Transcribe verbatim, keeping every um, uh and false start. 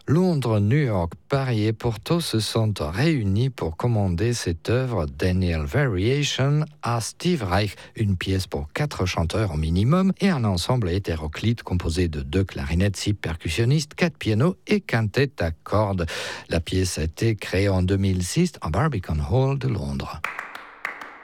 Londres, New York, Paris et Porto se sont réunis pour commander cette œuvre Daniel Variation à Steve Reich, une pièce pour quatre chanteurs au minimum et un ensemble hétéroclite composé de deux clarinettes, six percussionnistes, quatre pianos et quintet à cordes. La pièce a été créée en deux mille six à Barbican Hall de Londres.